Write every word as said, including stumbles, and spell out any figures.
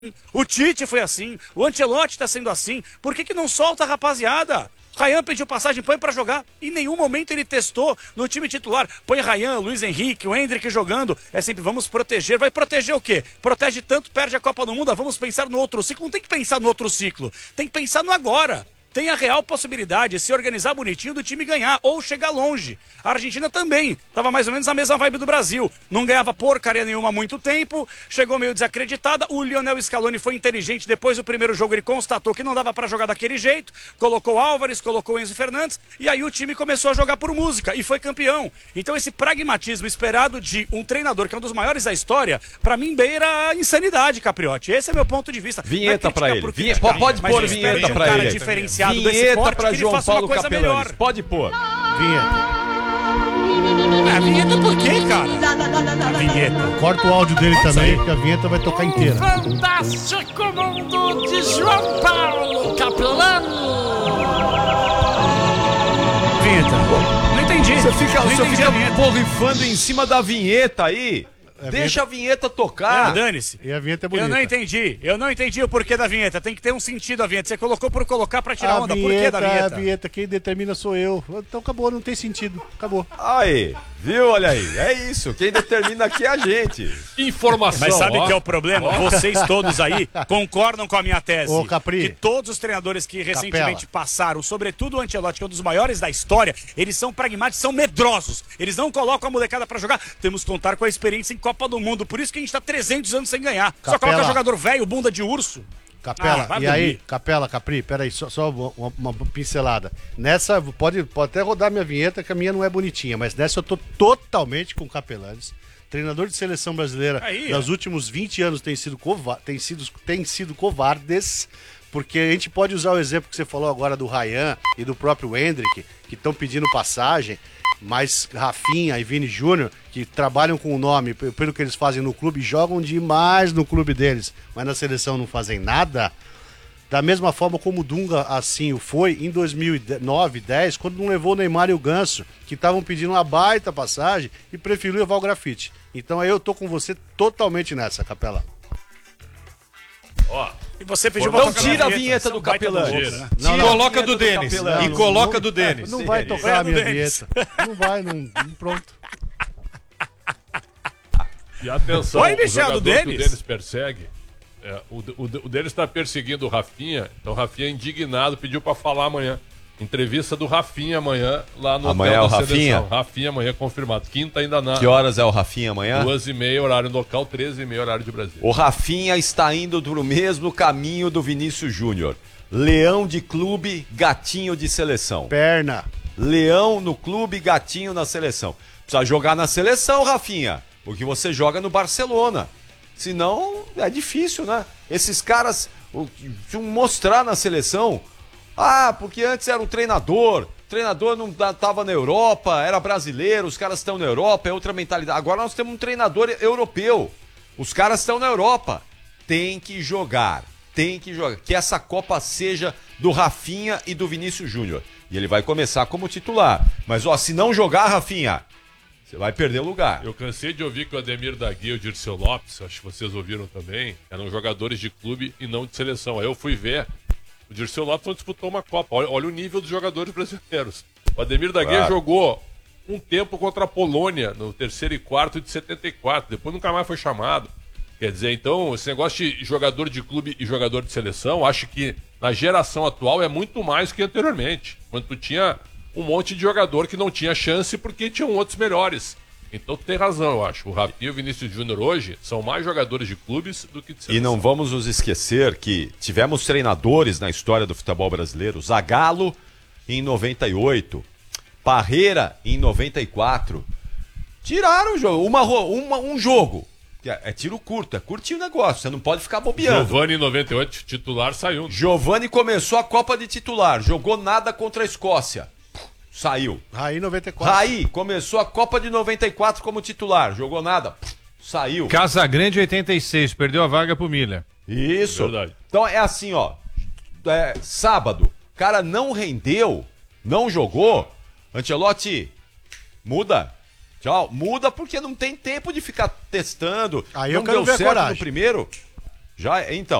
O Tite foi assim, o Ancelotti tá sendo assim. Por que que não solta a rapaziada? Ryan pediu passagem, põe pra jogar. Em nenhum momento ele testou no time titular. Põe Ryan, Luiz Henrique, o Endrick jogando. É sempre, vamos proteger. Vai proteger o quê? Protege tanto, perde a Copa do Mundo. Vamos pensar no outro ciclo. Não tem que pensar no outro ciclo. Tem que pensar no agora. Tem a real possibilidade de se organizar bonitinho do time ganhar ou chegar longe. A Argentina também estava mais ou menos na mesma vibe do Brasil. Não ganhava porcaria nenhuma há muito tempo, chegou meio desacreditada. O Lionel Scaloni foi inteligente. Depois do primeiro jogo ele constatou que não dava para jogar daquele jeito. Colocou Álvares, colocou Enzo Fernandes e aí o time começou a jogar por música e foi campeão. Então esse pragmatismo esperado de um treinador que é um dos maiores da história, para mim beira a insanidade, Capriotti. Esse é meu ponto de vista. Vinheta para ele. Vinhe... Pode pôr vinheta para ele. Diferenciado vinheta para João Paulo Capelanes. Pode pôr. Vinheta. A vinheta por quê, cara? A vinheta. Corta o áudio dele também, porque a vinheta vai tocar inteira. Fantástico mundo de João Paulo Capelani. Vinheta. Não entendi. Você fica, não você entendi fica a vinheta. borrifando em cima da vinheta aí. É Deixa vinheta. a vinheta tocar. Ah, dane-se. E a vinheta é bonita. Eu não entendi. Eu não entendi o porquê da vinheta. Tem que ter um sentido a vinheta. Você colocou por colocar pra tirar a onda. Vinheta, Por que da vinheta? A vinheta, quem determina sou eu. Então acabou, não tem sentido. Acabou. Aí, viu? Olha aí. É isso. Quem determina aqui é a gente. Informação. Mas sabe o ó. que é o problema? Ó. Vocês todos aí concordam com a minha tese. Ô, Capri. Que todos os treinadores que recentemente Capela. passaram, sobretudo o Ancelotti, que é um dos maiores da história, eles são pragmáticos, são medrosos. Eles não colocam a molecada pra jogar. Temos que contar com a experiência em Copa do Mundo. Por isso que a gente tá trezentos anos sem ganhar. Capela. Só coloca jogador velho, bunda de urso. Capela, Ah, e aí, Capela, Capri, peraí, só, só uma, uma pincelada. Nessa, pode, pode até rodar minha vinheta, que a minha não é bonitinha, mas nessa eu tô totalmente com o Capelanes. Treinador de seleção brasileira, aí, nos é. últimos vinte anos tem sido, cova tem, sido, tem sido covardes, porque a gente pode usar o exemplo que você falou agora do Ryan e do próprio Endrick, que estão pedindo passagem, mas Rafinha e Vini Júnior, que trabalham com o nome, pelo que eles fazem no clube, jogam demais no clube deles, mas na seleção não fazem nada. Da mesma forma como o Dunga assim o foi em dois mil e nove, dez, quando não levou o Neymar e o Ganso, que estavam pedindo uma baita passagem e preferiu levar o grafite. Então aí eu tô com você totalmente nessa, Capela. Ó. E você pediu Não tira a vinheta do Capelani. Né? Não, e não, coloca do Denis. Capelani. E Não, coloca não, do Denis. Não vai tocar a minha Denis. vinheta. Não vai, não, não pronto. E atenção, Oi, o Michel, jogador do que o Denis. Denis persegue, é, o, o, o Denis está perseguindo o Rafinha, então o Rafinha indignado pediu para falar amanhã. Entrevista do Rafinha amanhã lá no Amanhã hotel é o da Rafinha? seleção. Rafinha amanhã confirmado. Quinta ainda na Que horas é o Rafinha amanhã? duas e meia, horário local, treze e meia, horário de Brasília. O Rafinha está indo pro mesmo caminho do Vinícius Júnior. Leão de clube, gatinho de seleção. Perna. Leão no clube, gatinho na seleção. Precisa jogar na seleção, Rafinha, porque você joga no Barcelona. Senão é difícil, né? Esses caras precisam mostrar na seleção. Ah, porque antes era um treinador. O treinador não estava na Europa, era brasileiro, os caras estão na Europa, é outra mentalidade. Agora nós temos um treinador europeu. Os caras estão na Europa. Tem que jogar. Tem que jogar. Que essa Copa seja do Rafinha e do Vinícius Júnior. E ele vai começar como titular. Mas, ó, se não jogar, Rafinha, você vai perder lugar. Eu cansei de ouvir que o Ademir da Guia e o Dirceu Lopes, acho que vocês ouviram também, eram jogadores de clube e não de seleção. Aí eu fui ver, o Dirceu Lopes não disputou uma Copa. Olha, olha o nível dos jogadores brasileiros. O Ademir da Guia Claro. jogou um tempo contra a Polônia, no terceiro e quarto de setenta e quatro. Depois nunca mais foi chamado. Quer dizer, então, esse negócio de jogador de clube e jogador de seleção, acho que na geração atual é muito mais que anteriormente. Quando tu tinha um monte de jogador que não tinha chance porque tinham outros melhores. Então tu tem razão, eu acho. O Rafinha e o Vinícius Júnior hoje são mais jogadores de clubes do que de seleção. E não vamos nos esquecer que tivemos treinadores na história do futebol brasileiro. Zagallo em noventa e oito, Parreira em noventa e quatro. Tiraram o jogo, uma, uma, um jogo. É tiro curto, é curtinho o negócio, você não pode ficar bobeando. Giovani em noventa e oito, titular, saiu. Giovani começou a Copa de titular, jogou nada contra a Escócia. Saiu. Raí noventa e quatro. Raí começou a Copa de noventa e quatro como titular, jogou nada. Saiu. Casagrande oitenta e seis, perdeu a vaga pro Miller. Isso. Verdade. Então é assim, ó. É, sábado, o cara não rendeu, não jogou. Ancelotti, muda. Tchau. Muda porque não tem tempo de ficar testando. Aí não eu quero deu ver a certo coragem. no primeiro. Já, então,